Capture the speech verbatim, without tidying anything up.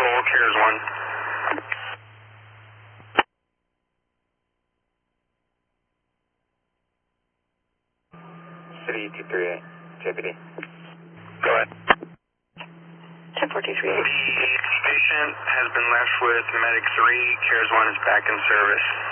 control, CARES one. City two three eight, J P D. Go ahead. ten four two three eight. The patient has been left with Medic three, CARES one is back in service.